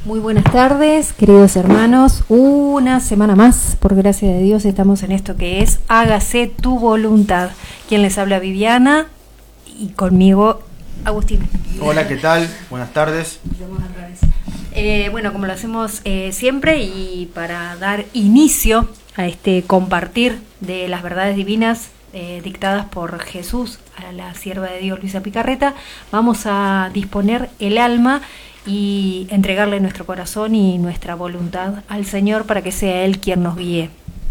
Muy buenas tardes, queridos hermanos. Una semana más, por gracia de Dios, estamos en esto que es Hágase tu voluntad. Quien les habla, Viviana, y conmigo, Agustín. Hola, ¿qué tal? Buenas tardes. Bueno, como lo hacemos siempre, y para dar inicio a este compartir de las verdades divinas dictadas por Jesús a la sierva de Dios, Luisa Picarreta, vamos a disponer el alma y entregarle nuestro corazón y nuestra voluntad al Señor para que sea Él quien nos guíe.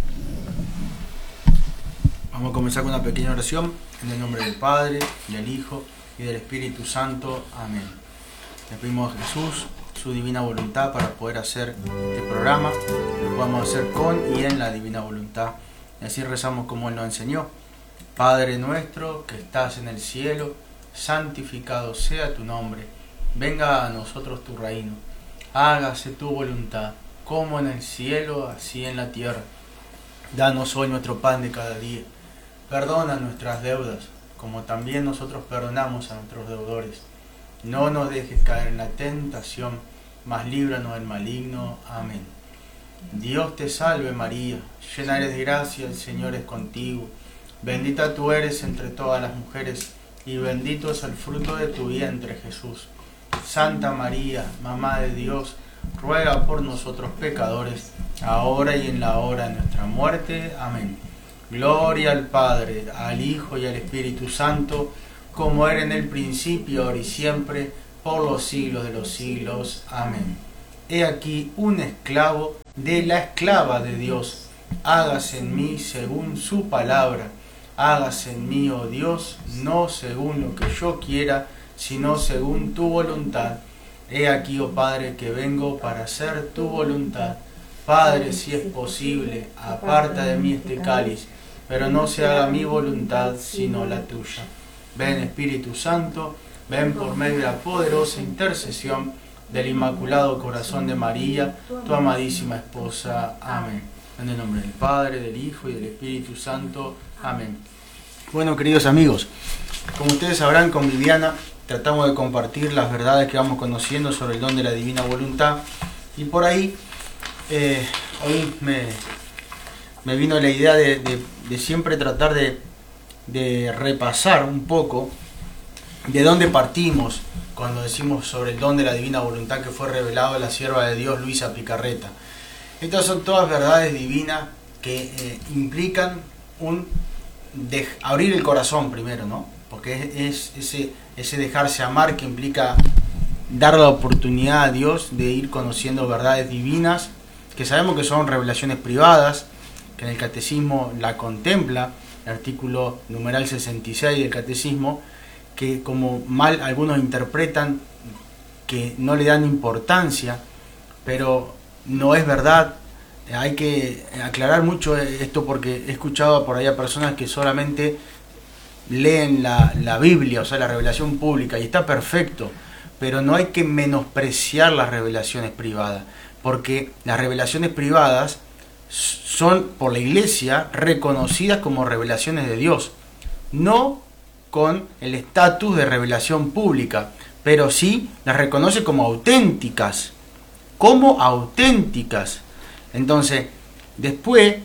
Vamos a comenzar con una pequeña oración en el nombre del Padre, del Hijo y del Espíritu Santo. Amén. Le pedimos a Jesús su divina voluntad para poder hacer este programa, lo podamos hacer con y en la divina voluntad. Y así rezamos como Él nos enseñó. Padre nuestro que estás en el cielo, santificado sea tu nombre. Venga a nosotros tu reino, hágase tu voluntad, como en el cielo, así en la tierra. Danos hoy nuestro pan de cada día. Perdona nuestras deudas, como también nosotros perdonamos a nuestros deudores. No nos dejes caer en la tentación, mas líbranos del maligno. Amén. Dios te salve María, llena eres de gracia, el Señor es contigo. Bendita tú eres entre todas las mujeres, y bendito es el fruto de tu vientre, Jesús. Santa María, Mamá de Dios, ruega por nosotros pecadores, ahora y en la hora de nuestra muerte. Amén. Gloria al Padre, al Hijo y al Espíritu Santo, como era en el principio, ahora y siempre, por los siglos de los siglos. Amén. He aquí un esclavo de la esclava de Dios. Hágase en mí según su palabra. Hágase en mí, oh Dios, no según lo que yo quiera, sino según tu voluntad. He aquí, oh Padre, que vengo para hacer tu voluntad. Padre, si es posible, aparta de mí este cáliz, pero no se haga mi voluntad, sino la tuya. Ven, Espíritu Santo, ven por medio de la poderosa intercesión del Inmaculado Corazón de María, tu amadísima esposa. Amén. En el nombre del Padre, del Hijo y del Espíritu Santo. Amén. Bueno, queridos amigos, como ustedes sabrán, con Viviana tratamos de compartir las verdades que vamos conociendo sobre el don de la divina voluntad, y por ahí hoy me vino la idea de siempre tratar de repasar un poco de dónde partimos cuando decimos sobre el don de la divina voluntad que fue revelado a la sierva de Dios, Luisa Picarreta. Estas son todas verdades divinas que implican abrir el corazón primero, ¿no? Porque es ese dejarse amar que implica dar la oportunidad a Dios de ir conociendo verdades divinas, que sabemos que son revelaciones privadas, que en el catecismo la contempla, el artículo numeral 66 del catecismo, que como mal algunos interpretan, que no le dan importancia, pero no es verdad. Hay que aclarar mucho esto, porque he escuchado por ahí a personas que solamente leen la Biblia, o sea, la revelación pública, y está perfecto, pero no hay que menospreciar las revelaciones privadas, porque las revelaciones privadas son por la Iglesia reconocidas como revelaciones de Dios, no con el estatus de revelación pública, pero sí las reconoce como auténticas, Entonces, después,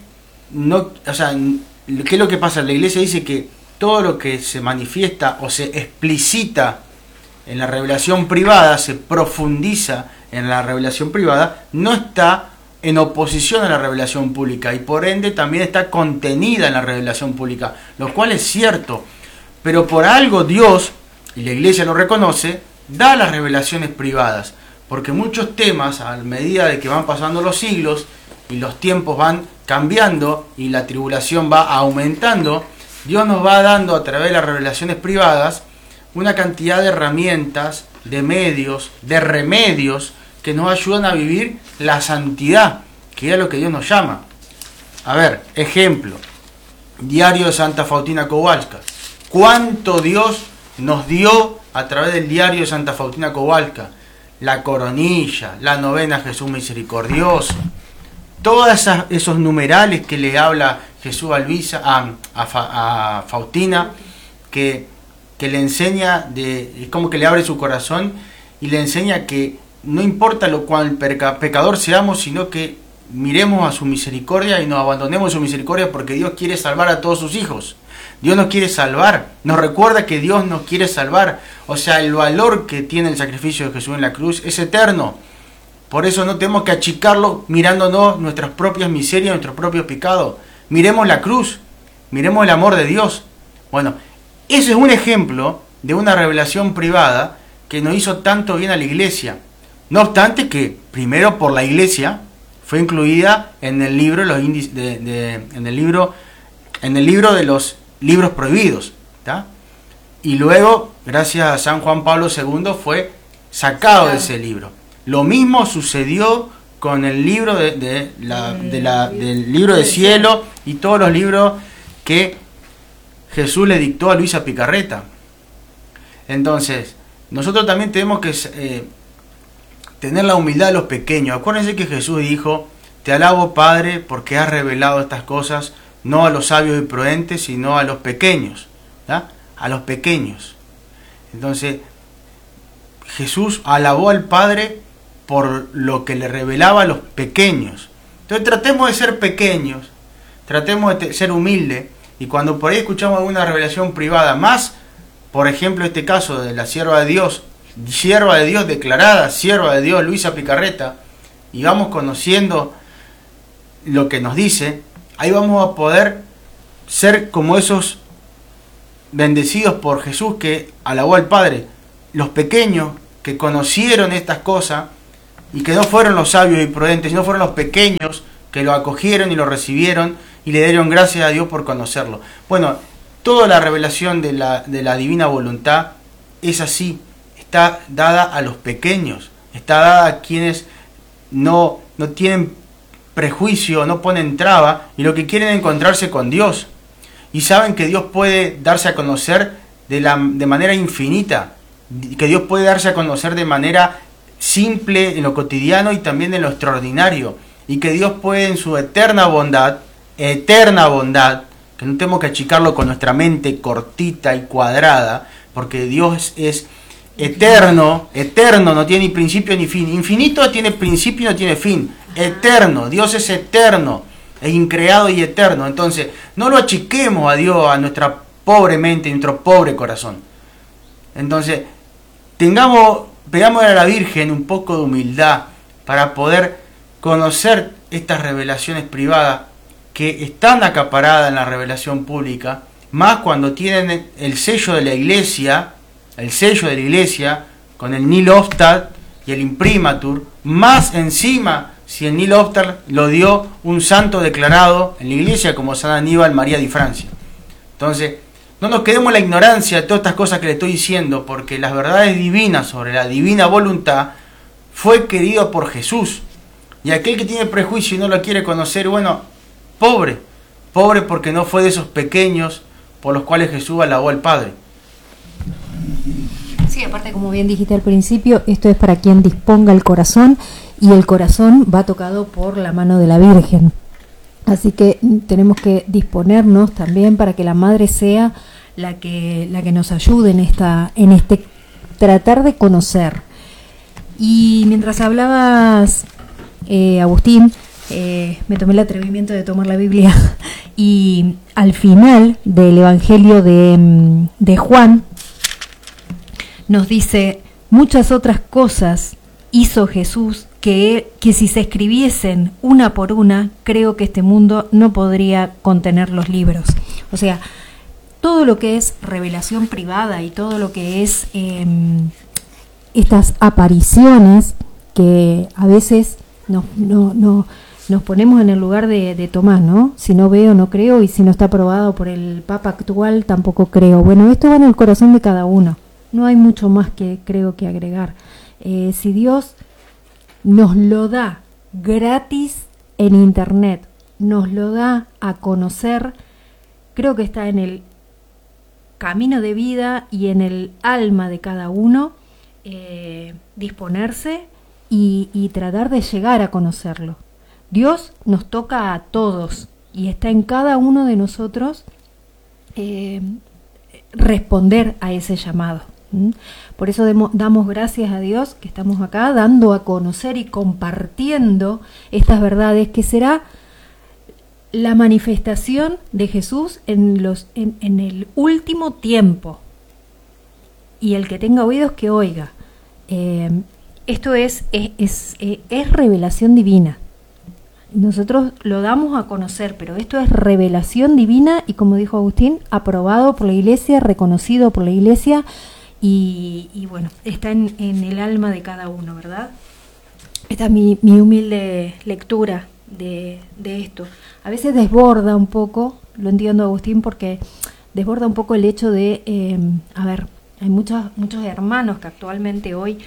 ¿qué es lo que pasa? La Iglesia dice que todo lo que se manifiesta o se explicita en la revelación privada, se profundiza en la revelación privada, no está en oposición a la revelación pública, y por ende también está contenida en la revelación pública, lo cual es cierto, pero por algo Dios, y la Iglesia lo reconoce, da las revelaciones privadas, porque muchos temas, a medida de que van pasando los siglos y los tiempos van cambiando y la tribulación va aumentando, Dios nos va dando a través de las revelaciones privadas una cantidad de herramientas, de medios, de remedios que nos ayudan a vivir la santidad, que es lo que Dios nos llama. A ver, ejemplo, Diario de Santa Faustina Kowalska. ¿Cuánto Dios nos dio a través del Diario de Santa Faustina Kowalska? La coronilla, la novena a Jesús misericordioso, todos esos numerales que le habla Jesús a Luisa, a Faustina, que le enseña, es como que le abre su corazón y le enseña que no importa lo cual pecador seamos, sino que miremos a su misericordia y nos abandonemos a su misericordia, porque Dios quiere salvar a todos sus hijos. Dios nos quiere salvar, nos recuerda que Dios nos quiere salvar. O sea, el valor que tiene el sacrificio de Jesús en la cruz es eterno. Por eso no tenemos que achicarlo mirándonos nuestras propias miserias, nuestros propios pecados. Miremos la cruz, miremos el amor de Dios. Bueno, ese es un ejemplo de una revelación privada que nos hizo tanto bien a la iglesia. No obstante que, primero por la iglesia, fue incluida en el libro, en el libro de los libros prohibidos, ¿tá? Y luego, gracias a San Juan Pablo II, fue sacado de ese libro. Lo mismo sucedió con el libro del libro de cielo y todos los libros que Jesús le dictó a Luisa Picarreta. Entonces, nosotros también tenemos que tener la humildad de los pequeños. Acuérdense que Jesús dijo: te alabo, Padre, porque has revelado estas cosas no a los sabios y prudentes, sino a los pequeños, ¿tá? A los pequeños. Entonces, Jesús alabó al Padre por lo que le revelaba a los pequeños. Entonces, tratemos de ser pequeños, tratemos de ser humildes, y cuando por ahí escuchamos alguna revelación privada, más, por ejemplo, este caso de la sierva de Dios declarada, sierva de Dios, Luisa Picarreta, y vamos conociendo lo que nos dice, ahí vamos a poder ser como esos bendecidos por Jesús que alabó al Padre, los pequeños que conocieron estas cosas y que no fueron los sabios y prudentes, sino fueron los pequeños que lo acogieron y lo recibieron y le dieron gracias a Dios por conocerlo. Bueno, toda la revelación de la divina voluntad es así, está dada a los pequeños, está dada a quienes no tienen prejuicio, no ponen traba y lo que quieren es encontrarse con Dios y saben que Dios puede darse a conocer de manera infinita, que Dios puede darse a conocer de manera simple en lo cotidiano y también en lo extraordinario, y que Dios puede en su eterna bondad, que no tenemos que achicarlo con nuestra mente cortita y cuadrada, porque Dios es eterno, no tiene ni principio ni fin. Infinito tiene principio y no tiene fin. Eterno, Dios es eterno, es increado y eterno. Entonces, no lo achiquemos a Dios, a nuestra pobre mente, a nuestro pobre corazón. Entonces, pegámosle a la Virgen un poco de humildad para poder conocer estas revelaciones privadas que están acaparadas en la revelación pública, más cuando tienen el sello de la iglesia, con el Nihil Obstat y el Imprimatur, más encima si el Nihil Obstat lo dio un santo declarado en la iglesia como San Aníbal María de Francia. Entonces, no nos quedemos en la ignorancia de todas estas cosas que le estoy diciendo, porque las verdades divinas sobre la divina voluntad fue querido por Jesús. Y aquel que tiene prejuicio y no lo quiere conocer, bueno, pobre porque no fue de esos pequeños por los cuales Jesús alabó al Padre. Sí, aparte, como bien dijiste al principio, esto es para quien disponga el corazón, y el corazón va tocado por la mano de la Virgen. Así que tenemos que disponernos también para que la Madre sea la que nos ayude en este tratar de conocer. Y mientras hablabas, Agustín, me tomé el atrevimiento de tomar la Biblia y al final del Evangelio de Juan nos dice: muchas otras cosas hizo Jesús que si se escribiesen una por una, creo que este mundo no podría contener los libros. O sea, todo lo que es revelación privada y todo lo que es estas apariciones que a veces nos ponemos en el lugar de Tomás, ¿no? Si no veo, no creo, y si no está aprobado por el Papa actual, tampoco creo. Bueno, esto va en el corazón de cada uno. No hay mucho más que creo que agregar. Si Dios nos lo da gratis en internet, nos lo da a conocer, creo que está en el camino de vida y en el alma de cada uno disponerse y tratar de llegar a conocerlo. Dios nos toca a todos y está en cada uno de nosotros responder a ese llamado. Por eso damos gracias a Dios que estamos acá dando a conocer y compartiendo estas verdades, que será la manifestación de Jesús en el último tiempo. Y el que tenga oídos que oiga. Esto es revelación divina. Nosotros lo damos a conocer, pero esto es revelación divina y, como dijo Agustín, aprobado por la Iglesia, reconocido por la Iglesia y bueno, está en el alma de cada uno, ¿verdad? Esta es mi humilde lectura de esto. A veces desborda un poco, lo entiendo, Agustín, porque desborda un poco el hecho de, hay muchos hermanos que actualmente hoy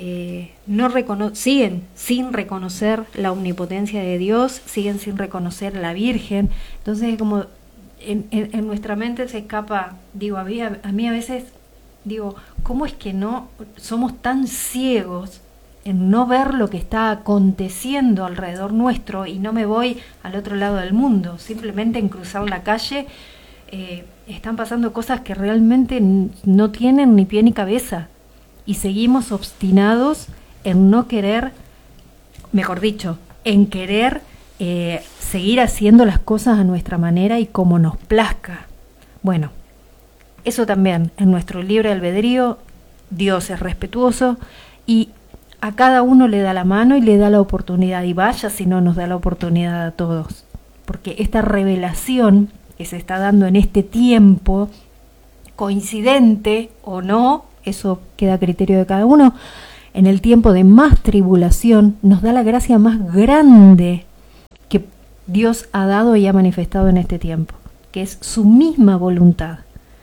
siguen sin reconocer la omnipotencia de Dios, siguen sin reconocer a la Virgen. Entonces, como en nuestra mente se escapa, digo, a mí a veces digo, ¿cómo es que no somos tan ciegos en no ver lo que está aconteciendo alrededor nuestro y no me voy al otro lado del mundo? Simplemente en cruzar la calle están pasando cosas que realmente no tienen ni pie ni cabeza. Y seguimos obstinados en no querer, mejor dicho, en querer seguir haciendo las cosas a nuestra manera y como nos plazca. Bueno, eso también, en nuestro libre albedrío, Dios es respetuoso y a cada uno le da la mano y le da la oportunidad. Y vaya si no nos da la oportunidad a todos. Porque esta revelación que se está dando en este tiempo, coincidente o no, eso queda a criterio de cada uno, en el tiempo de más tribulación, nos da la gracia más grande que Dios ha dado y ha manifestado en este tiempo, que es su misma voluntad,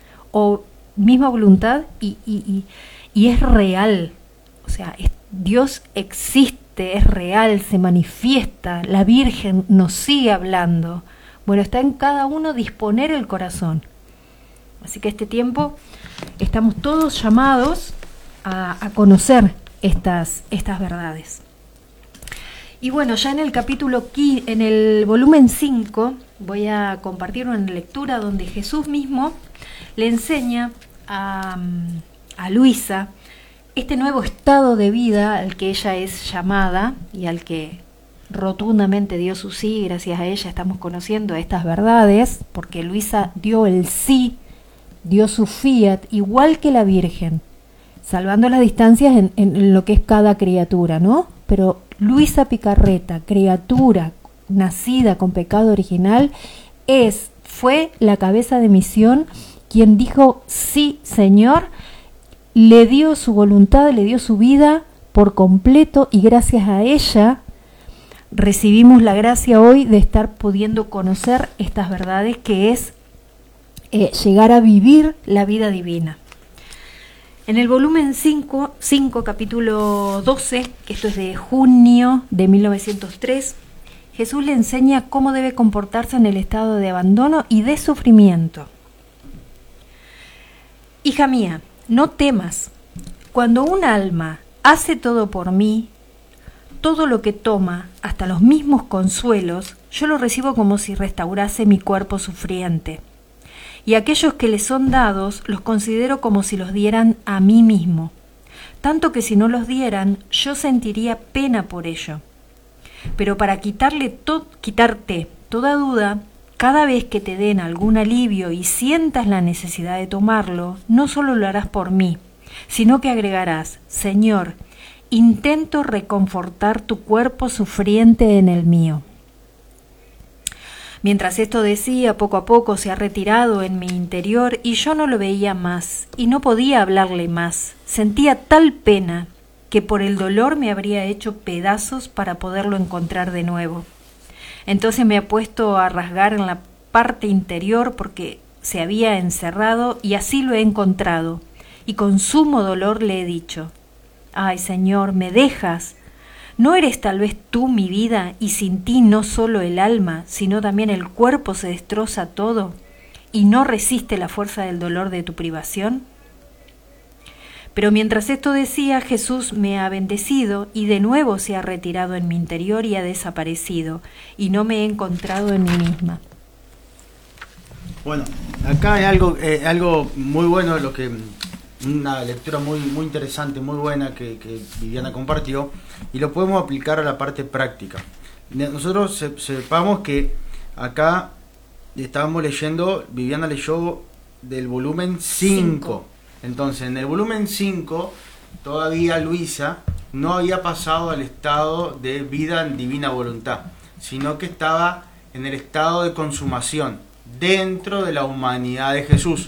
y es real. O sea, Dios existe, es real, se manifiesta, la Virgen nos sigue hablando. Bueno, está en cada uno disponer el corazón. Así que este tiempo estamos todos llamados a conocer estas verdades. Y bueno, ya en el en el volumen 5, voy a compartir una lectura donde Jesús mismo le enseña a Luisa este nuevo estado de vida al que ella es llamada y al que rotundamente dio su sí. Gracias a ella estamos conociendo estas verdades, porque Luisa dio el sí, dio su fiat, igual que la Virgen, salvando las distancias en lo que es cada criatura, ¿no? Pero Luisa Picarreta, criatura nacida con pecado original, fue la cabeza de misión, quien dijo, sí, Señor, le dio su voluntad, le dio su vida por completo, y gracias a ella recibimos la gracia hoy de estar pudiendo conocer estas verdades, que es llegar a vivir la vida divina. En el volumen 5, capítulo 12, que esto es de junio de 1903, Jesús le enseña cómo debe comportarse en el estado de abandono y de sufrimiento. Hija mía, no temas. Cuando un alma hace todo por mí, todo lo que toma, hasta los mismos consuelos, yo lo recibo como si restaurase mi cuerpo sufriente. Y aquellos que le son dados los considero como si los dieran a mí mismo, tanto que si no los dieran, yo sentiría pena por ello. Pero para quitarte toda duda, cada vez que te den algún alivio y sientas la necesidad de tomarlo, no solo lo harás por mí, sino que agregarás, Señor, intento reconfortar tu cuerpo sufriente en el mío. Mientras esto decía, poco a poco se ha retirado en mi interior y yo no lo veía más y no podía hablarle más. Sentía tal pena que por el dolor me habría hecho pedazos para poderlo encontrar de nuevo. Entonces me he puesto a rasgar en la parte interior porque se había encerrado y así lo he encontrado. Y con sumo dolor le he dicho, «Ay, Señor, ¿me dejas? ¿No eres tal vez tú mi vida y sin ti no solo el alma, sino también el cuerpo se destroza todo y no resiste la fuerza del dolor de tu privación?» Pero mientras esto decía, Jesús me ha bendecido y de nuevo se ha retirado en mi interior y ha desaparecido, y no me he encontrado en mí misma. Bueno, acá hay algo muy bueno lo que una lectura muy interesante, muy buena que Viviana compartió, y lo podemos aplicar a la parte práctica. Nosotros sepamos que acá estábamos leyendo, Viviana leyó del volumen 5. Entonces, en el volumen 5, todavía Luisa no había pasado al estado de vida en divina voluntad, sino que estaba en el estado de consumación, dentro de la humanidad de Jesús.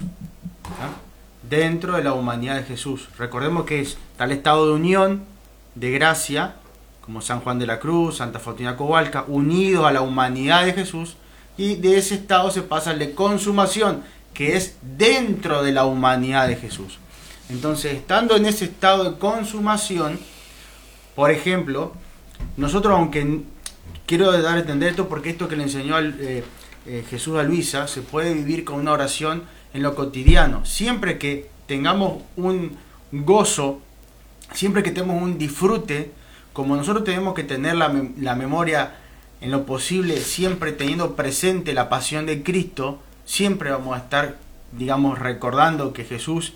Dentro de la humanidad de Jesús. Recordemos que es tal estado de unión, de gracia, como San Juan de la Cruz, Santa Faustina Kowalska, unidos a la humanidad de Jesús, y de ese estado se pasa al de consumación, que es dentro de la humanidad de Jesús. Entonces, estando en ese estado de consumación, por ejemplo, nosotros, aunque quiero dar a entender esto, porque esto que le enseñó Jesús a Luisa, se puede vivir con una oración en lo cotidiano. Siempre que tengamos un gozo, siempre que tengamos un disfrute, como nosotros tenemos que tener la memoria en lo posible, siempre teniendo presente la pasión de Cristo, siempre vamos a estar, digamos, recordando que Jesús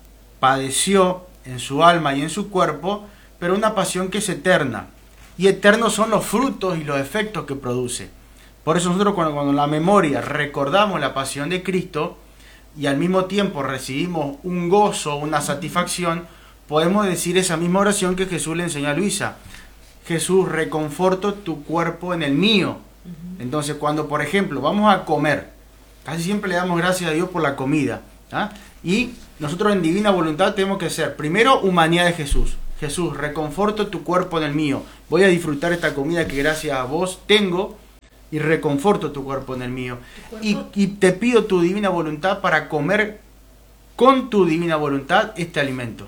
padeció en su alma y en su cuerpo, pero una pasión que es eterna. Y eternos son los frutos y los efectos que produce. Por eso nosotros cuando en la memoria recordamos la pasión de Cristo y al mismo tiempo recibimos un gozo, una satisfacción, podemos decir esa misma oración que Jesús le enseñó a Luisa. Jesús, reconforto tu cuerpo en el mío. Entonces, cuando, por ejemplo, vamos a comer, casi siempre le damos gracias a Dios por la comida. Y nosotros en divina voluntad tenemos que ser, primero, humanidad de Jesús. Jesús, reconforto tu cuerpo en el mío. Voy a disfrutar esta comida que gracias a vos tengo y reconforto tu cuerpo en el mío. Y te pido tu divina voluntad para comer con tu divina voluntad este alimento.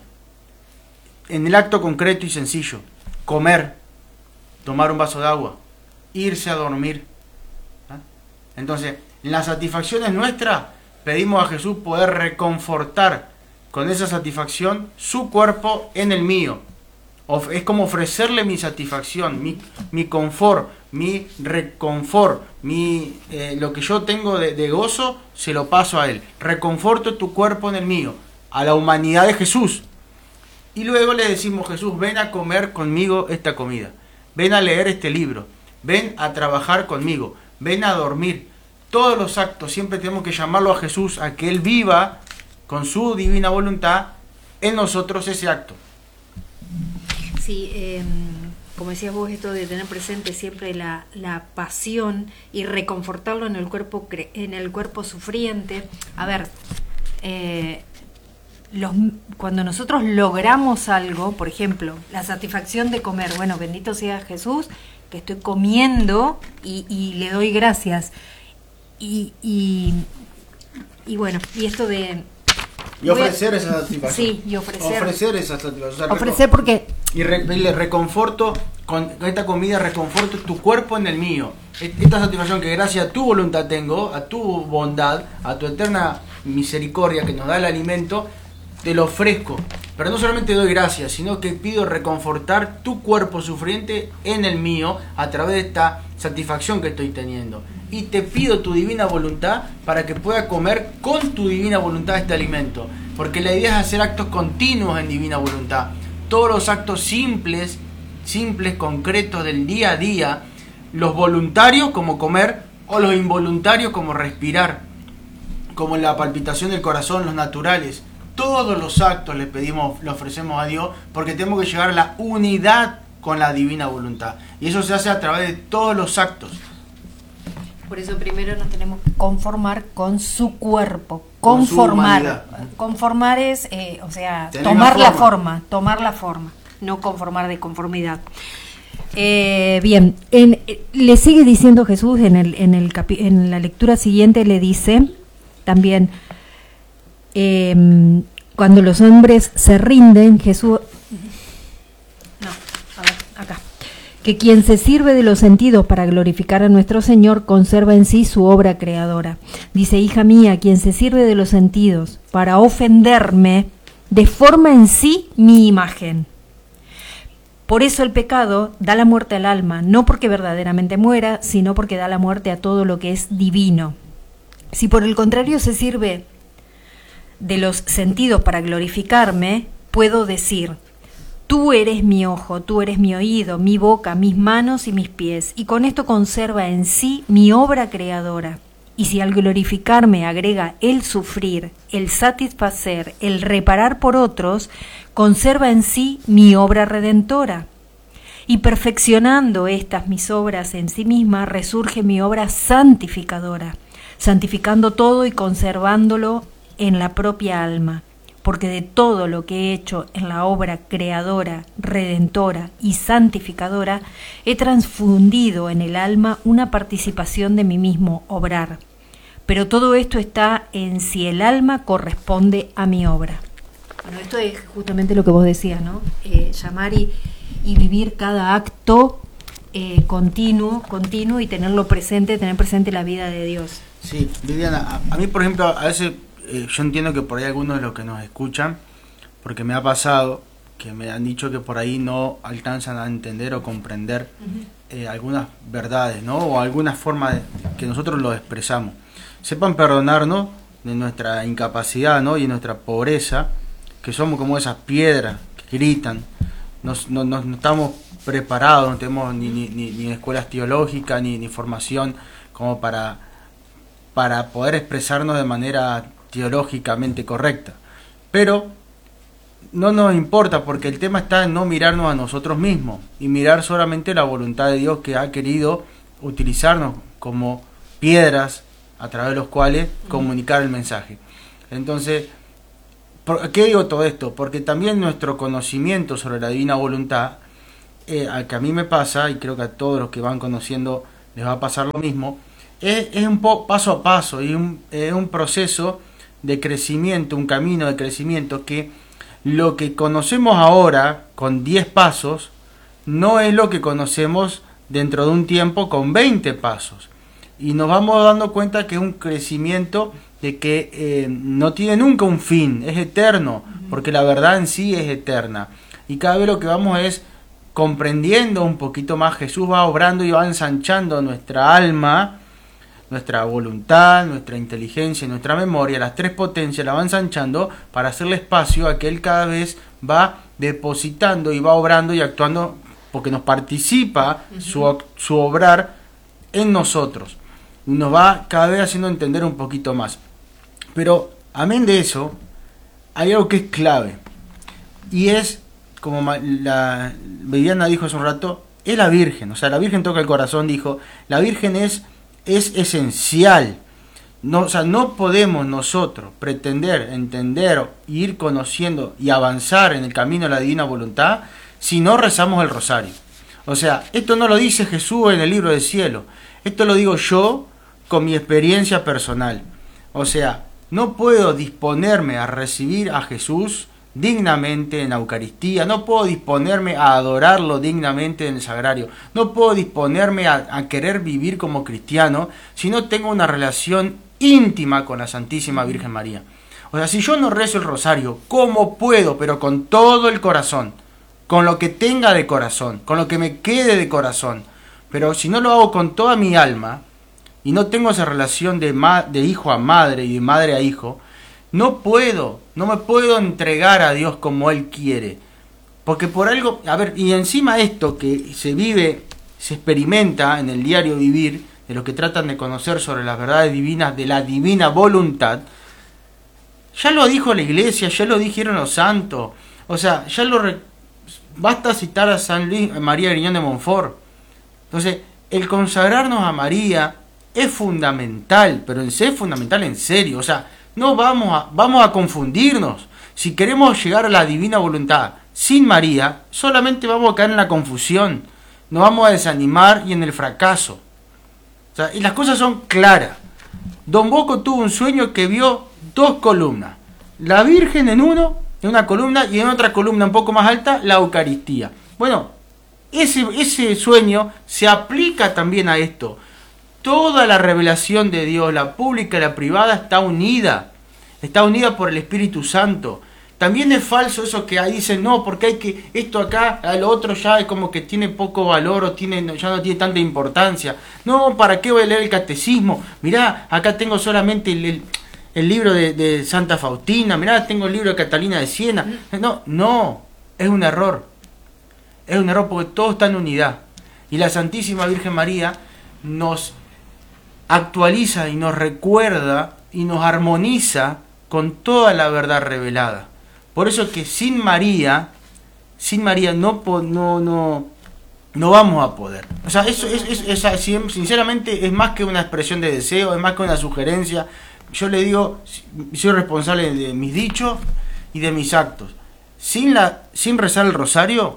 En el acto concreto y sencillo, comer, tomar un vaso de agua, irse a dormir. Entonces, en las satisfacciones nuestras, pedimos a Jesús poder reconfortar con esa satisfacción su cuerpo en el mío. Es como ofrecerle mi satisfacción, mi confort, mi reconfort, lo que yo tengo de gozo, se lo paso a Él. Reconforto tu cuerpo en el mío, a la humanidad de Jesús. Y luego le decimos, Jesús, ven a comer conmigo esta comida. Ven a leer este libro, ven a trabajar conmigo, ven a dormir. Todos los actos siempre tenemos que llamarlo a Jesús, a que Él viva con su divina voluntad en nosotros ese acto. Sí, como decías vos, esto de tener presente siempre la pasión y reconfortarlo en el cuerpo sufriente. A ver, cuando nosotros logramos algo, por ejemplo, la satisfacción de comer, bueno, bendito sea Jesús, que estoy comiendo y le doy gracias. Y bueno, y esto de... Y ofrecer esa satisfacción. Sí, y ofrecer esa satisfacción. O sea, ofrecer porque... Y le reconforto, con esta comida reconforto tu cuerpo en el mío. Esta satisfacción que gracias a tu voluntad tengo, a tu bondad, a tu eterna misericordia que nos da el alimento, te lo ofrezco. Pero no solamente doy gracias, sino que pido reconfortar tu cuerpo sufriente en el mío a través de esta satisfacción que estoy teniendo. Y te pido tu divina voluntad para que pueda comer con tu divina voluntad este alimento. Porque la idea es hacer actos continuos en divina voluntad. Todos los actos simples, concretos del día a día, los voluntarios como comer o los involuntarios como respirar, como la palpitación del corazón, los naturales. Todos los actos le ofrecemos a Dios porque tenemos que llegar a la unidad con la divina voluntad. Y eso se hace a través de todos los actos. Por eso primero nos tenemos que conformar con su cuerpo. Conformar. Conformar es, tomar la forma, no conformar de conformidad. Bien, le sigue diciendo Jesús en la lectura siguiente, le dice también, cuando los hombres se rinden, Jesús... que quien se sirve de los sentidos para glorificar a nuestro Señor conserva en sí su obra creadora. Dice, hija mía, quien se sirve de los sentidos para ofenderme, deforma en sí mi imagen. Por eso el pecado da la muerte al alma, no porque verdaderamente muera, sino porque da la muerte a todo lo que es divino. Si por el contrario se sirve de los sentidos para glorificarme, puedo decir: tú eres mi ojo, tú eres mi oído, mi boca, mis manos y mis pies, y con esto conserva en sí mi obra creadora. Y si al glorificarme agrega el sufrir, el satisfacer, el reparar por otros, conserva en sí mi obra redentora. Y perfeccionando estas mis obras en sí misma, resurge mi obra santificadora, santificando todo y conservándolo en la propia alma. Porque de todo lo que he hecho en la obra creadora, redentora y santificadora, he transfundido en el alma una participación de mi mismo obrar. Pero todo esto está en si el alma corresponde a mi obra. Bueno, esto es justamente lo que vos decías, ¿no? Llamar y vivir cada acto continuo y tenerlo presente, tener presente la vida de Dios. Sí, Viviana, a mí, por ejemplo, a veces yo entiendo que por ahí algunos de los que nos escuchan, porque me ha pasado que me han dicho que por ahí no alcanzan a entender o comprender algunas verdades, ¿no? O alguna forma de que nosotros lo expresamos. Sepan perdonarnos de nuestra incapacidad, ¿no? Y nuestra pobreza, que somos como esas piedras que gritan. No estamos preparados, no tenemos ni escuelas teológicas, ni formación como para poder expresarnos de manera teológicamente correcta. Pero no nos importa, porque el tema está en no mirarnos a nosotros mismos y mirar solamente la voluntad de Dios, que ha querido utilizarnos como piedras a través de los cuales comunicar el mensaje. Entonces, ¿por qué digo todo esto? Porque también nuestro conocimiento sobre la divina voluntad, al que a mí me pasa, y creo que a todos los que van conociendo les va a pasar lo mismo, es un paso a paso, y es un proceso de crecimiento, un camino de crecimiento, que lo que conocemos ahora con 10 pasos no es lo que conocemos dentro de un tiempo con 20 pasos. Y nos vamos dando cuenta que es un crecimiento de que no tiene nunca un fin, es eterno, porque la verdad en sí es eterna. Y cada vez lo que vamos es comprendiendo un poquito más. Jesús va obrando y va ensanchando nuestra alma, nuestra voluntad, nuestra inteligencia y nuestra memoria. Las tres potencias la va ensanchando para hacerle espacio a que Él cada vez va depositando y va obrando y actuando, porque nos participa su obrar en nosotros. Nos va cada vez haciendo entender un poquito más. Pero amén de eso, hay algo que es clave, y es, como la Viviana dijo hace un rato, es la Virgen. O sea, la Virgen toca el corazón, dijo. La Virgen es esencial. No, o sea, no podemos nosotros pretender entender, ir conociendo y avanzar en el camino de la divina voluntad si no rezamos el rosario. O sea, esto no lo dice Jesús en el libro del cielo, esto lo digo yo con mi experiencia personal. O sea, no puedo disponerme a recibir a Jesús dignamente en la Eucaristía, no puedo disponerme a adorarlo dignamente en el sagrario, no puedo disponerme a querer vivir como cristiano si no tengo una relación íntima con la Santísima Virgen María. O sea, si yo no rezo el rosario, ¿cómo puedo? Pero con todo el corazón, con lo que tenga de corazón, con lo que me quede de corazón. Pero si no lo hago con toda mi alma y no tengo esa relación de hijo a madre y de madre a hijo, no me puedo entregar a Dios como Él quiere. Porque por algo, a ver, y encima esto que se vive, se experimenta en el diario vivir, de los que tratan de conocer sobre las verdades divinas de la divina voluntad, ya lo dijo la Iglesia, ya lo dijeron los santos. O sea, basta citar a San Luis María Griñón de Montfort. Entonces, el consagrarnos a María es fundamental, pero es fundamental en serio. O sea, no vamos a confundirnos. Si queremos llegar a la divina voluntad sin María, solamente vamos a caer en la confusión, nos vamos a desanimar y en el fracaso. O sea, y las cosas son claras. Don Bosco tuvo un sueño que vio 2 columnas, la Virgen en una columna, y en otra columna un poco más alta la Eucaristía. Bueno, ese sueño se aplica también a esto. Toda la revelación de Dios, la pública y la privada, está unida por el Espíritu Santo. También es falso eso que ahí dicen, no, porque hay que, esto acá, lo otro ya es como que tiene poco valor o ya no tiene tanta importancia. No, ¿para qué voy a leer el catecismo? Mirá, acá tengo solamente el libro de Santa Faustina, mirá, tengo el libro de Catalina de Siena. No, es un error. Es un error porque todo está en unidad. Y la Santísima Virgen María nos actualiza y nos recuerda y nos armoniza con toda la verdad revelada. Por eso que sin María no vamos a poder. O sea, eso sinceramente es más que una expresión de deseo, es más que una sugerencia. Yo le digo, soy responsable de mis dichos y de mis actos. Sin rezar el rosario,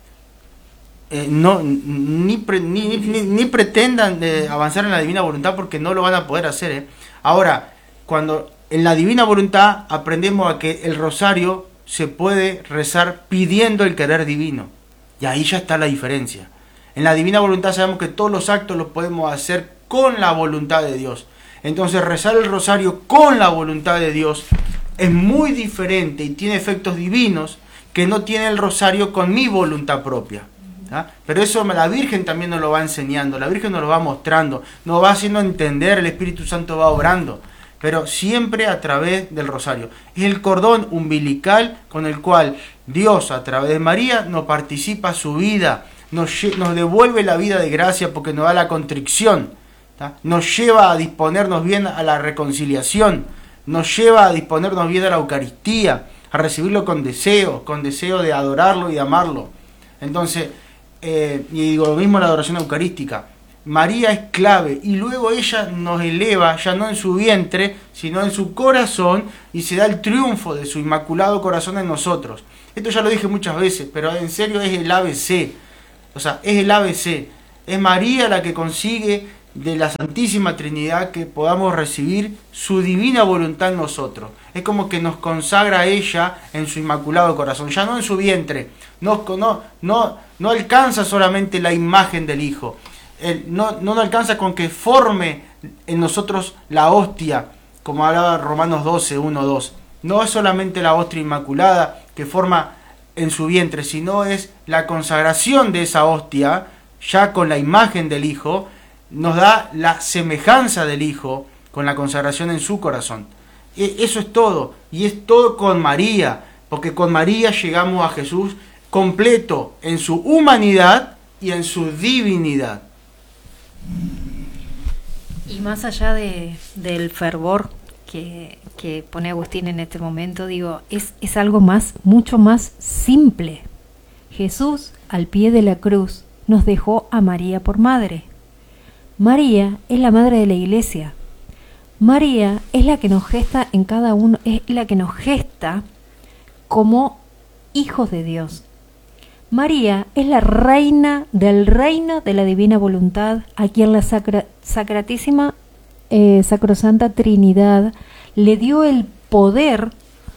ni pretendan avanzar en la divina voluntad, porque no lo van a poder hacer. Ahora, cuando en la divina voluntad aprendemos a que el rosario se puede rezar pidiendo el querer divino, y ahí ya está la diferencia. En la divina voluntad sabemos que todos los actos los podemos hacer con la voluntad de Dios. Entonces rezar el rosario con la voluntad de Dios es muy diferente y tiene efectos divinos que no tiene el rosario con mi voluntad propia. ¿Ah? Pero eso la Virgen también nos lo va enseñando, la Virgen nos lo va mostrando, nos va haciendo entender, el Espíritu Santo va obrando, pero siempre a través del rosario. Es el cordón umbilical con el cual Dios, a través de María, nos participa su vida, nos devuelve la vida de gracia porque nos da la contrición, ¿tá? Nos lleva a disponernos bien a la reconciliación, nos lleva a disponernos bien a la Eucaristía, a recibirlo con deseo de adorarlo y de amarlo. Entonces, y digo lo mismo en la adoración eucarística, María es clave, y luego ella nos eleva, ya no en su vientre, sino en su corazón, y se da el triunfo de su inmaculado corazón en nosotros. Esto ya lo dije muchas veces, pero en serio es el ABC, o sea, es el ABC, es María la que consigue de la Santísima Trinidad que podamos recibir su divina voluntad en nosotros. Es como que nos consagra a ella en su inmaculado corazón, ya no en su vientre. No alcanza solamente la imagen del Hijo, no alcanza con que forme en nosotros la hostia, como hablaba Romanos 12, 1, 2. No es solamente la hostia inmaculada que forma en su vientre, sino es la consagración de esa hostia, ya con la imagen del Hijo, nos da la semejanza del Hijo con la consagración en su corazón. Eso es todo, y es todo con María, porque con María llegamos a Jesús completo en su humanidad y en su divinidad. Y más allá del fervor que pone Agustín en este momento, digo, es algo mucho más simple. Jesús, al pie de la cruz, nos dejó a María por madre. María es la madre de la Iglesia. María es la que nos gesta en cada uno, es la que nos gesta como hijos de Dios. María es la reina del reino de la divina voluntad, a quien la sacratísima Sacrosanta Trinidad le dio el poder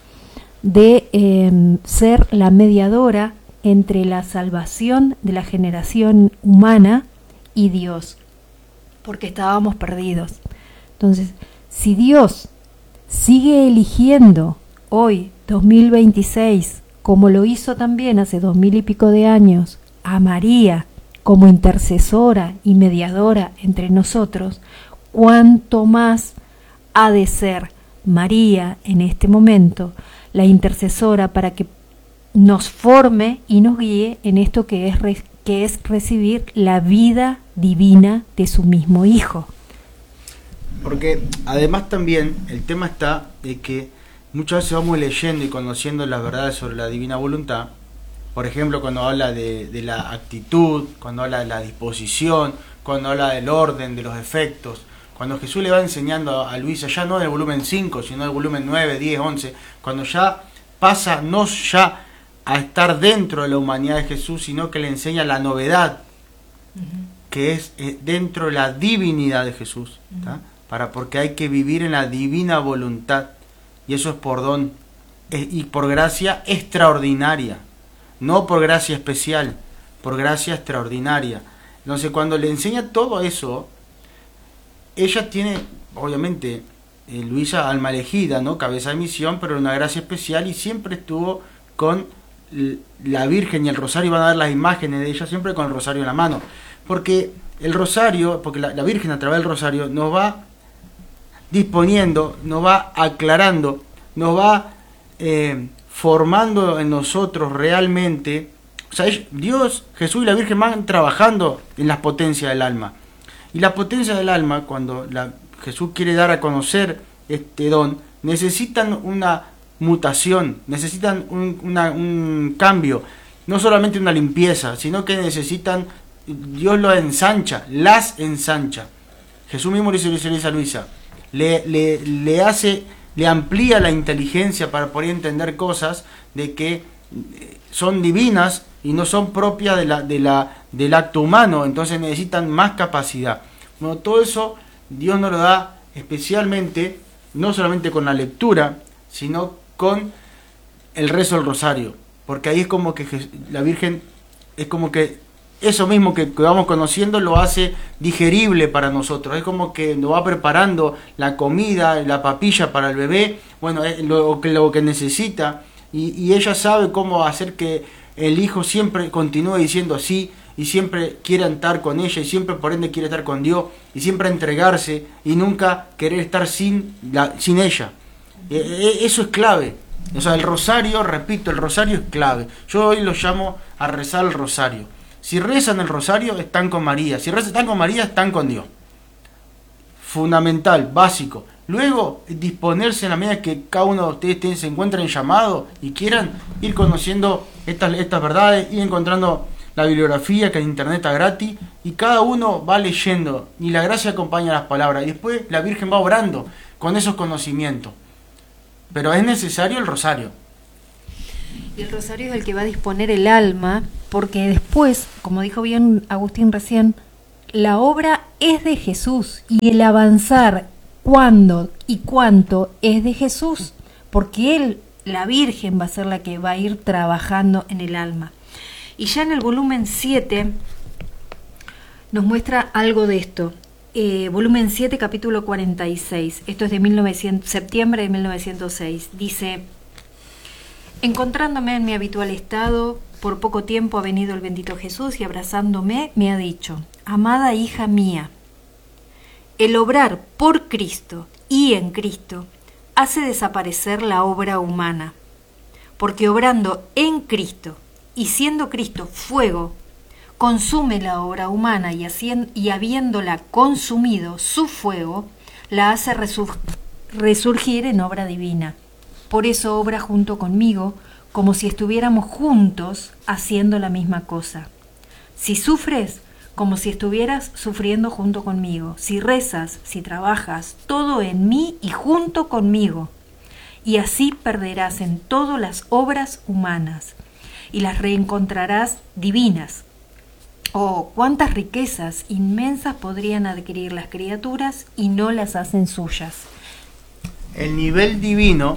de ser la mediadora entre la salvación de la generación humana y Dios, porque estábamos perdidos. Entonces, si Dios sigue eligiendo hoy, 2026, como lo hizo también hace 2000 y pico de años, a María como intercesora y mediadora entre nosotros, cuánto más ha de ser María en este momento la intercesora para que nos forme y nos guíe en esto que es recibir la vida divina de su mismo Hijo. Porque además también el tema está de que muchas veces vamos leyendo y conociendo las verdades sobre la divina voluntad. Por ejemplo, cuando habla de la actitud, cuando habla de la disposición, cuando habla del orden, de los efectos. Cuando Jesús le va enseñando a Luisa, ya no del volumen 5, sino del volumen 9, 10, 11, cuando ya pasa no ya a estar dentro de la humanidad de Jesús, sino que le enseña la novedad, que es dentro de la divinidad de Jesús, ¿tá? Porque hay que vivir en la divina voluntad, y eso es por don y por gracia extraordinaria, no por gracia especial, por gracia extraordinaria. Entonces, cuando le enseña todo eso, ella tiene, obviamente, Luisa, alma elegida, ¿no? Cabeza de misión, pero una gracia especial, y siempre estuvo con la Virgen y el rosario. Van a ver las imágenes de ella siempre con el rosario en la mano, porque el rosario, porque la Virgen a través del rosario nos va disponiendo, nos va aclarando, nos va formando en nosotros realmente. O sea, Dios, Jesús y la Virgen van trabajando en las potencias del alma. Y la potencia del alma, cuando Jesús quiere dar a conocer este don, necesitan una mutación, necesitan un cambio, no solamente una limpieza, sino que necesitan, Dios lo ensancha, las ensancha. Jesús mismo le dice a Luisa, le amplía la inteligencia para poder entender cosas de que son divinas y no son propias del acto humano, entonces necesitan más capacidad. Bueno, todo eso Dios nos lo da especialmente, no solamente con la lectura, sino con el rezo del rosario, porque ahí es como que la Virgen, es como que eso mismo que vamos conociendo lo hace digerible para nosotros, es como que nos va preparando la comida, la papilla para el bebé, bueno, lo que necesita, y ella sabe cómo hacer que el hijo siempre continúe diciendo así, y siempre quiera estar con ella, y siempre por ende quiere estar con Dios, y siempre entregarse, y nunca querer estar sin ella. Eso es clave. O sea, el rosario, repito, el rosario es clave. Yo hoy lo llamo a rezar el rosario. Si rezan el rosario, están con María. Si están con María, están con Dios. Fundamental, básico. Luego, disponerse en la medida que cada uno de ustedes se encuentren llamado y quieran ir conociendo estas verdades, ir encontrando la bibliografía que en internet está gratis, y cada uno va leyendo, y la gracia acompaña las palabras, y después la Virgen va obrando con esos conocimientos. Pero es necesario el rosario. Y el rosario es el que va a disponer el alma, porque después, como dijo bien Agustín recién, la obra es de Jesús, y el avanzar cuándo y cuánto es de Jesús, porque Él, la Virgen, va a ser la que va a ir trabajando en el alma. Y ya en el volumen 7 nos muestra algo de esto. Volumen 7, capítulo 46. Esto es de septiembre de 1906. Dice: encontrándome en mi habitual estado, por poco tiempo ha venido el bendito Jesús y abrazándome me ha dicho: amada hija mía, el obrar por Cristo y en Cristo hace desaparecer la obra humana, porque obrando en Cristo y siendo Cristo fuego, consume la obra humana y habiéndola consumido su fuego, la hace resurgir en obra divina. Por eso obra junto conmigo, como si estuviéramos juntos haciendo la misma cosa. Si sufres, como si estuvieras sufriendo junto conmigo. Si rezas, si trabajas, todo en mí y junto conmigo. Y así perderás en todo las obras humanas y las reencontrarás divinas. Oh, cuántas riquezas inmensas podrían adquirir las criaturas y no las hacen suyas. El nivel divino,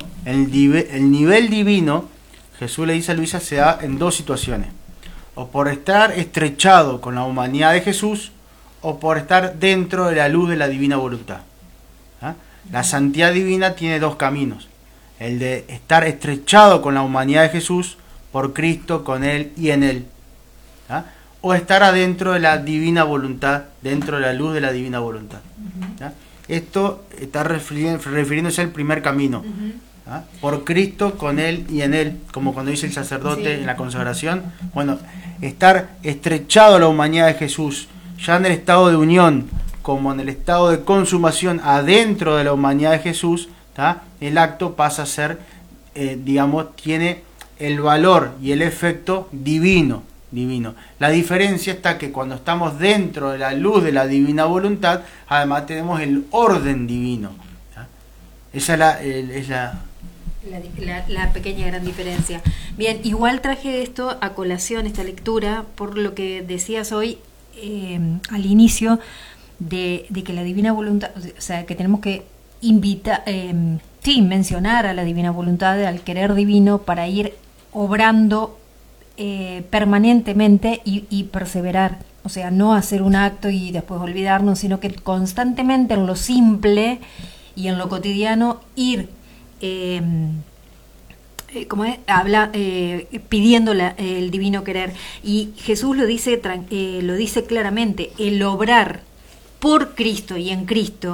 Jesús le dice a Luisa, se da en dos situaciones: o por estar estrechado con la humanidad de Jesús, o por estar dentro de la luz de la divina voluntad. ¿Ah? La santidad divina tiene dos caminos: el de estar estrechado con la humanidad de Jesús, por Cristo, con Él y en Él, ¿ah? O estar adentro de la divina voluntad, dentro de la luz de la divina voluntad. ¿Ah? Esto está refiriéndose al primer camino. ¿Ah? Por Cristo, con Él y en Él, como cuando dice el sacerdote en la consagración. Bueno, estar estrechado a la humanidad de Jesús, ya en el estado de unión, como en el estado de consumación, adentro de la humanidad de Jesús, ¿tá? El acto pasa a ser, tiene el valor y el efecto divino. La diferencia está que cuando estamos dentro de la luz de la divina voluntad, además tenemos el orden divino. ¿Tá? Esa es la pequeña gran diferencia. Bien, igual traje esto a colación, esta lectura, por lo que decías hoy al inicio, de que la divina voluntad, o sea, que tenemos que mencionar a la divina voluntad, al querer divino, para ir obrando permanentemente y perseverar. O sea, no hacer un acto y después olvidarnos, sino que constantemente en lo simple y en lo cotidiano ir pidiendo el divino querer. Y Jesús lo dice claramente: el obrar por Cristo y en Cristo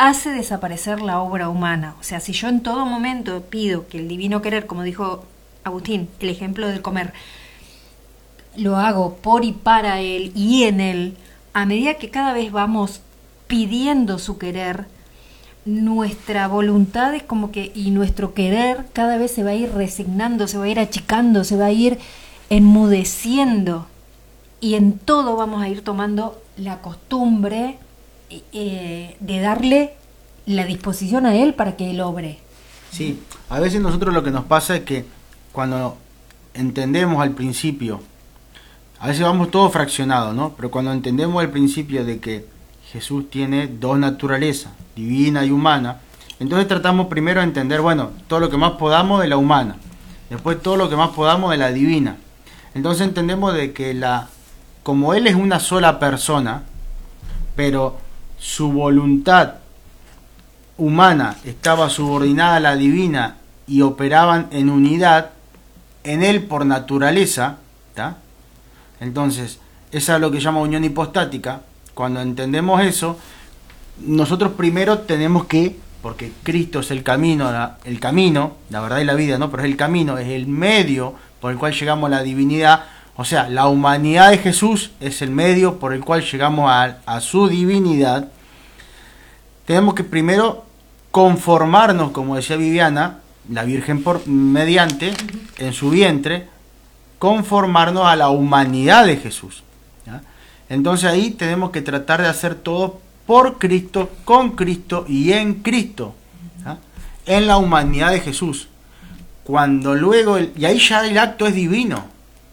hace desaparecer la obra humana. O sea, si yo en todo momento pido que el divino querer, como dijo Agustín, el ejemplo del comer, lo hago por y para Él y en Él, a medida que cada vez vamos pidiendo su querer, nuestra voluntad es como que, y nuestro querer cada vez se va a ir resignando, se va a ir achicando, se va a ir enmudeciendo, y en todo vamos a ir tomando la costumbre de darle la disposición a Él para que Él obre. Sí, a veces nosotros lo que nos pasa es que cuando entendemos al principio, a veces vamos todo fraccionado, ¿no? Pero cuando entendemos al principio de que Jesús tiene dos naturalezas, divina y humana, entonces tratamos primero de entender, bueno, todo lo que más podamos de la humana, después todo lo que más podamos de la divina. Entonces entendemos de que como Él es una sola persona, pero su voluntad humana estaba subordinada a la divina y operaban en unidad, en Él por naturaleza, ¿tá? Entonces, esa es lo que se llama unión hipostática. Cuando entendemos eso, nosotros primero tenemos que, porque Cristo es el camino, la verdad y la vida, ¿no? Pero es el camino, es el medio por el cual llegamos a la divinidad. O sea, la humanidad de Jesús es el medio por el cual llegamos a su divinidad. Tenemos que primero conformarnos, como decía Viviana, la Virgen mediante, en su vientre, conformarnos a la humanidad de Jesús, ¿ya? Entonces ahí tenemos que tratar de hacer todo por Cristo, con Cristo y en Cristo, ¿ya? En la humanidad de Jesús. Cuando luego, y ahí ya el acto es divino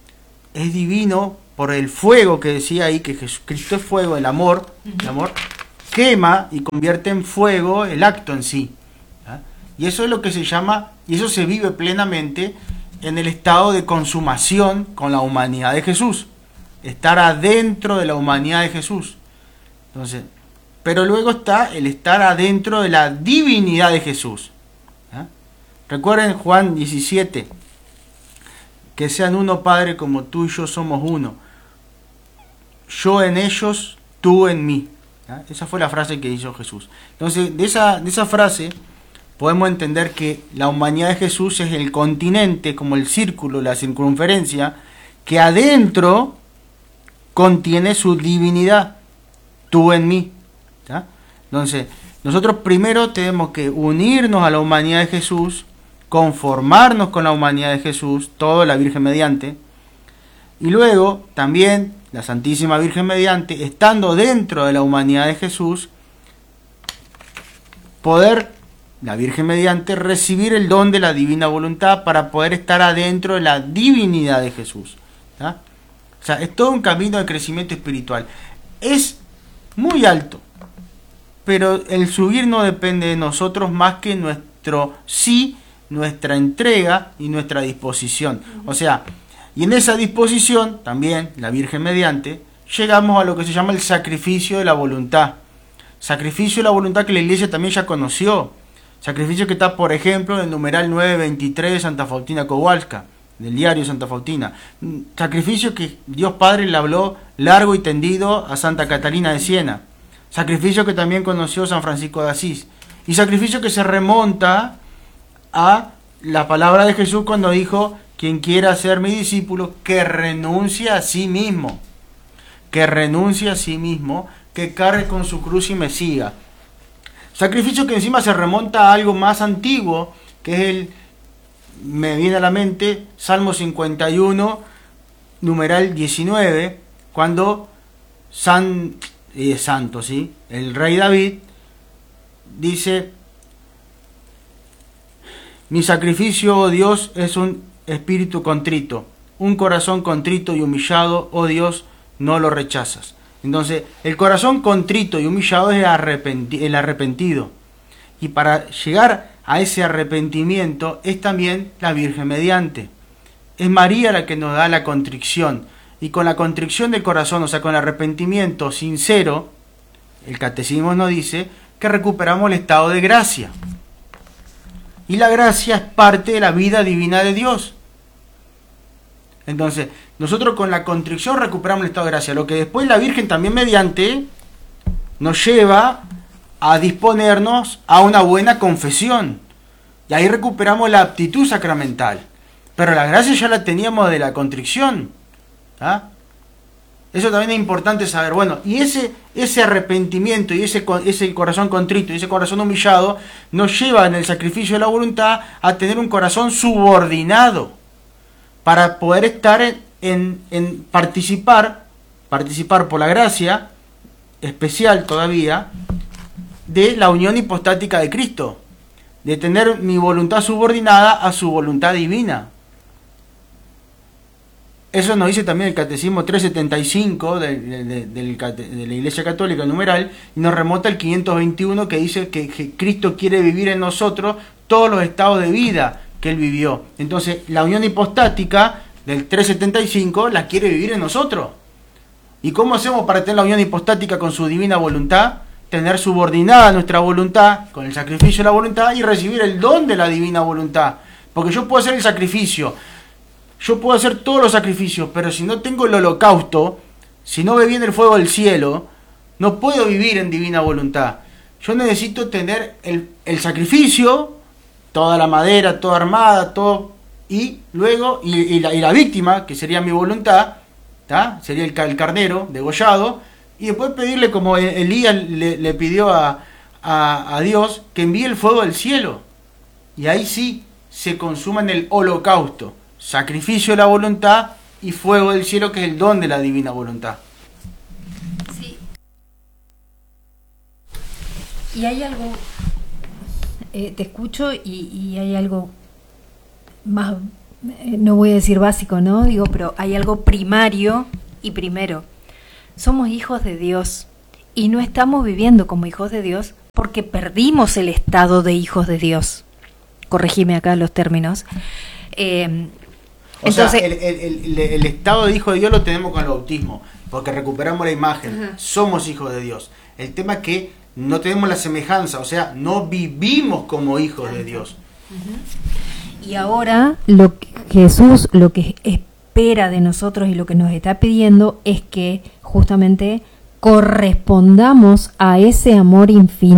por el fuego que decía ahí, que Jesucristo es fuego, el amor quema y convierte en fuego el acto en sí, ¿ya? Y eso es lo que se llama, y eso se vive plenamente en el estado de consumación con la humanidad de Jesús, estar adentro de la humanidad de Jesús. Entonces, pero luego está el estar adentro de la divinidad de Jesús, ¿ya? Recuerden Juan 17, que sean uno, Padre, como tú y yo somos uno, yo en ellos, tú en mí, ¿ya? Esa fue la frase que hizo Jesús. Entonces, de esa frase podemos entender que la humanidad de Jesús es el continente, como el círculo, la circunferencia, que adentro contiene su divinidad, tú en mí, ¿ya? Entonces, nosotros primero tenemos que unirnos a la humanidad de Jesús, conformarnos con la humanidad de Jesús, todo la Virgen mediante, y luego también la Santísima Virgen mediante, estando dentro de la humanidad de Jesús, poder, la Virgen mediante, recibir el don de la divina voluntad para poder estar adentro de la divinidad de Jesús, ¿tá? O sea, es todo un camino de crecimiento espiritual. Es muy alto, pero el subir no depende de nosotros más que nuestro sí, nuestra entrega y nuestra disposición. O sea, y en esa disposición, también, la Virgen mediante, llegamos a lo que se llama el sacrificio de la voluntad. Sacrificio de la voluntad que la Iglesia también ya conoció. Sacrificio que está, por ejemplo, en el numeral 923 de Santa Faustina Kowalska, del diario Santa Faustina. Sacrificio que Dios Padre le habló largo y tendido a Santa Catalina de Siena. Sacrificio que también conoció San Francisco de Asís. Y sacrificio que se remonta a la palabra de Jesús cuando dijo: quien quiera ser mi discípulo, que renuncie a sí mismo. Que renuncie a sí mismo, que cargue con su cruz y me siga. Sacrificio que encima se remonta a algo más antiguo, que es me viene a la mente, Salmo 51, numeral 19, cuando el rey David dice: mi sacrificio, oh Dios, es un espíritu contrito, un corazón contrito y humillado, oh Dios, no lo rechazas. Entonces, el corazón contrito y humillado es el arrepentido. Y para llegar a ese arrepentimiento es también la Virgen mediante. Es María la que nos da la contrición. Y con la contrición del corazón, o sea, con el arrepentimiento sincero, el catecismo nos dice que recuperamos el estado de gracia. Y la gracia es parte de la vida divina de Dios. Entonces, nosotros con la contrición recuperamos el estado de gracia, lo que después la Virgen también mediante nos lleva a disponernos a una buena confesión. Y ahí recuperamos la aptitud sacramental. Pero la gracia ya la teníamos de la contrición. ¿Ah? Eso también es importante saber. Bueno, y ese arrepentimiento y ese corazón contrito y ese corazón humillado nos lleva en el sacrificio de la voluntad a tener un corazón subordinado para poder estar en participar por la gracia especial todavía de la unión hipostática de Cristo, de tener mi voluntad subordinada a su voluntad divina. Eso nos dice también el Catecismo 375 de la Iglesia Católica, el numeral, y nos remota el 521 que dice que Cristo quiere vivir en nosotros todos los estados de vida que Él vivió. Entonces, la unión hipostática del 375 la quiere vivir en nosotros. ¿Y cómo hacemos para tener la unión hipostática con su divina voluntad? Tener subordinada nuestra voluntad con el sacrificio de la voluntad y recibir el don de la divina voluntad. Porque yo puedo hacer el sacrificio, yo puedo hacer todos los sacrificios, pero si no tengo el holocausto, si no me viene el fuego del cielo, no puedo vivir en divina voluntad. Yo necesito tener el sacrificio, toda la madera, toda armada, todo, y luego, y la víctima, que sería mi voluntad, ¿tá? Sería el carnero degollado, y después pedirle, como Elías le pidió a Dios, que envíe el fuego del cielo. Y ahí sí se consuma en el holocausto. Sacrificio de la voluntad y fuego del cielo, que es el don de la divina voluntad. Sí. Y hay algo, te escucho y hay algo más, no voy a decir básico, ¿no? Digo, pero hay algo primario y primero. Somos hijos de Dios y no estamos viviendo como hijos de Dios porque perdimos el estado de hijos de Dios. Corregime acá los términos. Entonces, el estado de hijo de Dios lo tenemos con el bautismo, porque recuperamos la imagen. Ajá. Somos hijos de Dios. El tema es que no tenemos la semejanza, o sea, no vivimos como hijos de Dios. Y ahora Jesús lo que espera de nosotros y lo que nos está pidiendo es que justamente correspondamos a ese amor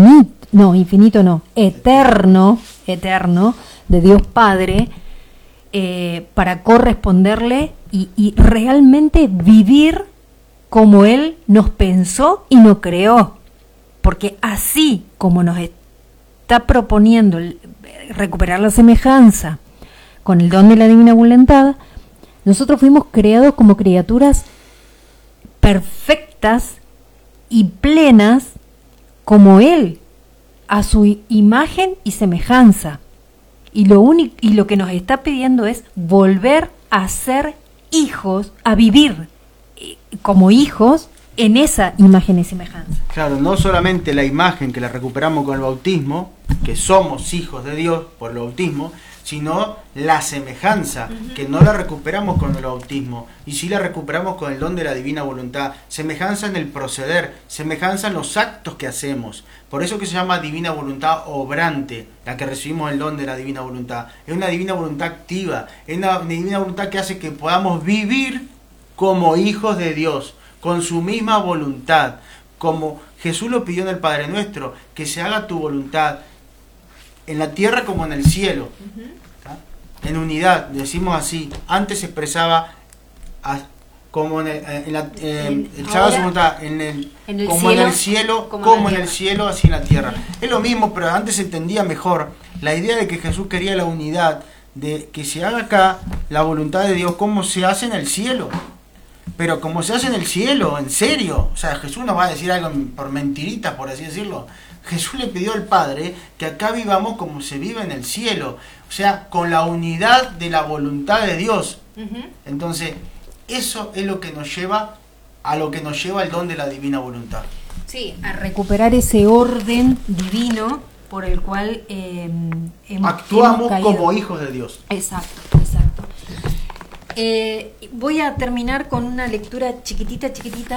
eterno de Dios Padre, para corresponderle y realmente vivir como Él nos pensó y nos creó. Porque así como nos está proponiendo recuperar la semejanza con el don de la divina voluntad, nosotros fuimos creados como criaturas perfectas y plenas como Él, a su imagen y semejanza. Y lo que nos está pidiendo es volver a ser hijos, a vivir como hijos en esa imagen y semejanza. Claro, no solamente la imagen que la recuperamos con el bautismo, que somos hijos de Dios por el bautismo, sino la semejanza, que no la recuperamos con el bautismo, y sí la recuperamos con el don de la divina voluntad. Semejanza en el proceder, semejanza en los actos que hacemos. Por eso que se llama divina voluntad obrante, la que recibimos el don de la divina voluntad. Es una divina voluntad activa, es una divina voluntad que hace que podamos vivir como hijos de Dios, con su misma voluntad, como Jesús lo pidió en el Padre Nuestro, que se haga tu voluntad en la tierra como en el cielo. En unidad, decimos así. Antes se expresaba como en el cielo, como en el cielo, así en la tierra. Es lo mismo, pero antes se entendía mejor la idea de que Jesús quería la unidad, de que se haga acá la voluntad de Dios como se hace en el cielo. Pero como se hace en el cielo, en serio. O sea, Jesús nos va a decir algo por mentiritas, por así decirlo. Jesús le pidió al Padre que acá vivamos como se vive en el cielo. O sea, con la unidad de la voluntad de Dios. Entonces, eso es lo que nos lleva a lo que nos lleva el don de la divina voluntad. Sí, a recuperar ese orden divino por el cual actuamos como hijos de Dios. Exacto. Voy a terminar con una lectura chiquitita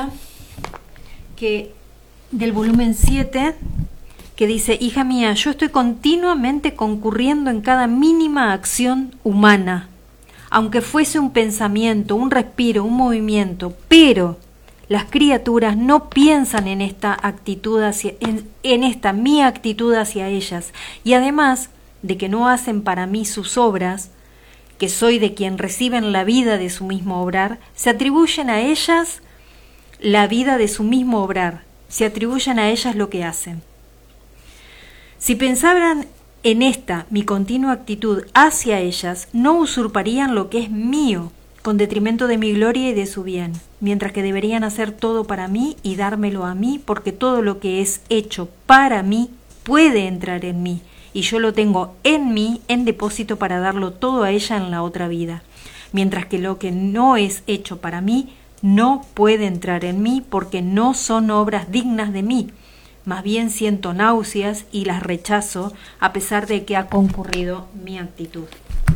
que del volumen 7, que dice: hija mía, yo estoy continuamente concurriendo en cada mínima acción humana, aunque fuese un pensamiento, un respiro, un movimiento, pero Las criaturas no piensan en esta actitud en esta mi actitud hacia ellas, y además de que no hacen para mí sus obras, que soy de quien reciben la vida de su mismo obrar, se atribuyen a ellas la vida de su mismo obrar, se atribuyen a ellas lo que hacen. Si pensaran en esta mi continua actitud hacia ellas, no usurparían lo que es mío, con detrimento de mi gloria y de su bien, mientras que deberían hacer todo para mí y dármelo a mí, porque todo lo que es hecho para mí puede entrar en mí, y yo lo tengo en mí en depósito para darlo todo a ella en la otra vida, mientras que lo que no es hecho para mí no puede entrar en mí, porque no son obras dignas de mí. Más bien siento náuseas y las rechazo, a pesar de que ha concurrido mi actitud.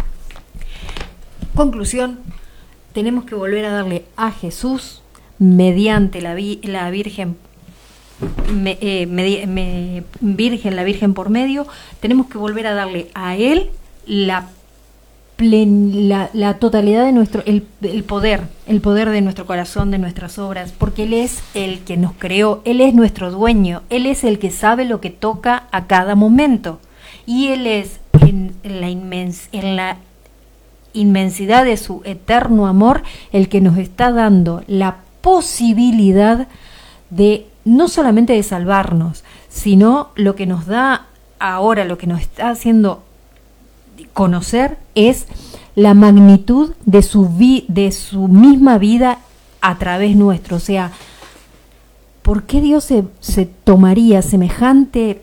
Conclusión: tenemos que volver a darle a Jesús, mediante la Virgen, la Virgen por medio, tenemos que volver a darle a Él la totalidad de nuestro, el poder de nuestro corazón, de nuestras obras, porque Él es el que nos creó, Él es nuestro dueño, Él es el que sabe lo que toca a cada momento, y Él es en la inmensidad de su eterno amor el que nos está dando la posibilidad de no solamente de salvarnos, sino lo que nos da ahora, lo que nos está haciendo conocer es la magnitud de su misma vida a través nuestro. O sea, ¿por qué Dios se tomaría semejante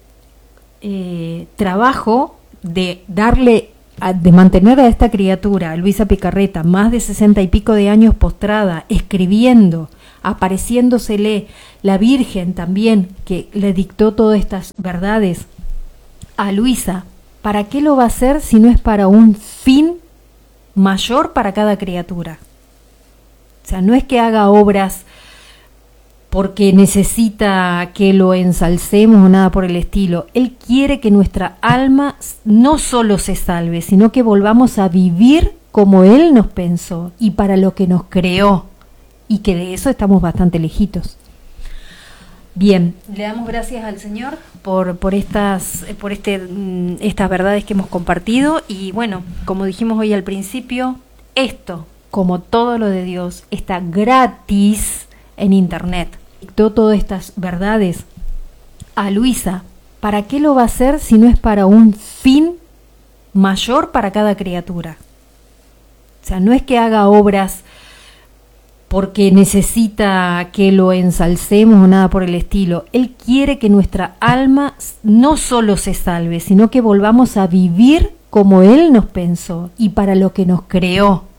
trabajo de mantener a esta criatura, Luisa Picarreta, más de 60 y pico de años postrada, escribiendo, apareciéndosele la Virgen también, que le dictó todas estas verdades a Luisa? ¿Para qué lo va a hacer si no es para un fin mayor para cada criatura? O sea, no es que haga obras porque necesita que lo ensalcemos o nada por el estilo. Él quiere que nuestra alma no solo se salve, sino que volvamos a vivir como Él nos pensó y para lo que nos creó, y que de eso estamos bastante lejitos. Bien, le damos gracias al Señor por estas verdades que hemos compartido, y bueno, como dijimos hoy al principio, esto, como todo lo de Dios, está gratis en internet. Dictó todas estas verdades a Luisa. ¿Para qué lo va a hacer si no es para un fin mayor para cada criatura? O sea, no es que haga obras porque necesita que lo ensalcemos o nada por el estilo. Él quiere que nuestra alma no solo se salve, sino que volvamos a vivir como Él nos pensó y para lo que nos creó,